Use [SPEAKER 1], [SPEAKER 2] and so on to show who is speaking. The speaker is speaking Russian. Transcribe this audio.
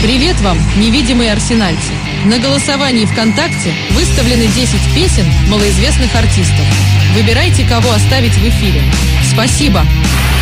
[SPEAKER 1] Привет вам, невидимые арсенальцы! На голосовании ВКонтакте выставлены 10 песен малоизвестных артистов. Выбирайте, кого оставить в эфире. Спасибо!